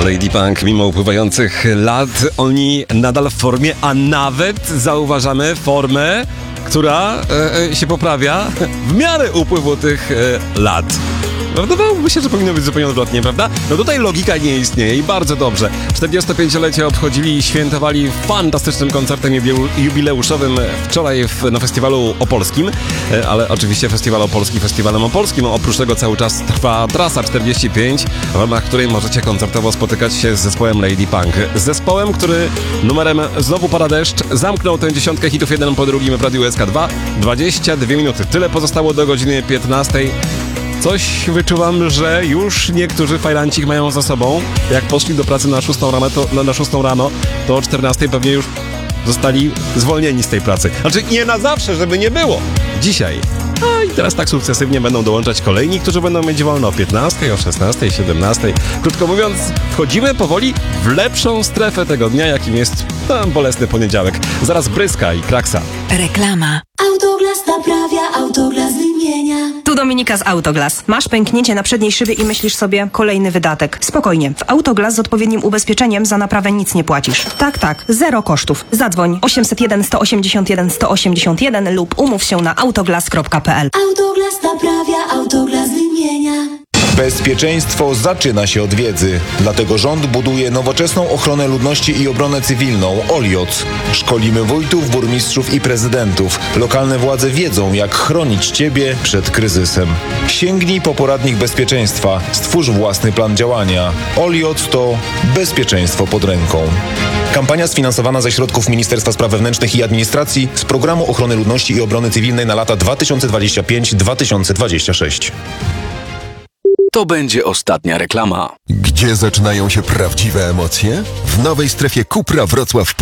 Lady Punk, mimo upływających lat, oni nadal w formie, a nawet zauważamy formę, która się poprawia w miarę upływu tych lat. Wydawałoby się, że powinno być zupełnie odwrotnie, prawda? No tutaj logika nie istnieje i bardzo dobrze. 45-lecie obchodzili i świętowali fantastycznym koncertem jubileuszowym wczoraj na festiwalu opolskim, ale oczywiście festiwal opolski festiwalem opolskim. Oprócz tego cały czas trwa trasa 45, w ramach której możecie koncertowo spotykać się z zespołem Lady Punk. Z zespołem, który numerem Znowu pada deszcz zamknął tę dziesiątkę hitów jeden po drugim w Radiu SK2. 22 minuty. Tyle pozostało do godziny 15. Coś wyczuwam, że już niektórzy fajlancik mają za sobą. Jak poszli do pracy na 6 rano, to o 14 pewnie już zostali zwolnieni z tej pracy. Znaczy nie na zawsze, żeby nie było. Dzisiaj. A i teraz tak sukcesywnie będą dołączać kolejni, którzy będą mieć wolno o 15, o 16, 17. Krótko mówiąc, wchodzimy powoli w lepszą strefę tego dnia, jakim jest bolesny poniedziałek. Zaraz Bryska i Kraksa. Reklama. Autoglas naprawia, Autoglas wymienia. Tu Dominika z Autoglas. Masz pęknięcie na przedniej szybie i myślisz sobie, kolejny wydatek. Spokojnie, w Autoglas z odpowiednim ubezpieczeniem za naprawę nic nie płacisz. Tak, zero kosztów. Zadzwoń 801 181 181 lub umów się na autoglas.pl. Autoglas naprawia, Autoglas wymienia. Bezpieczeństwo zaczyna się od wiedzy. Dlatego rząd buduje nowoczesną ochronę ludności i obronę cywilną OLIOC. Szkolimy wójtów, burmistrzów i prezydentów. Lokalne władze wiedzą, jak chronić Ciebie przed kryzysem. Sięgnij po poradnik bezpieczeństwa. Stwórz własny plan działania. OLIOC to bezpieczeństwo pod ręką. Kampania sfinansowana ze środków Ministerstwa Spraw Wewnętrznych i Administracji z Programu Ochrony Ludności i Obrony Cywilnej na lata 2025-2026. To będzie ostatnia reklama. Gdzie zaczynają się prawdziwe emocje? W nowej strefie Cupra Wrocław